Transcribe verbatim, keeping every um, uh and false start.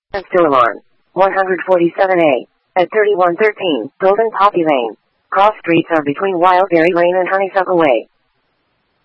Still alarm. one forty-seven A. At thirty-one thirteen, Golden Poppy Lane. Cross streets are between Wildberry Lane and Honeysuckle Way.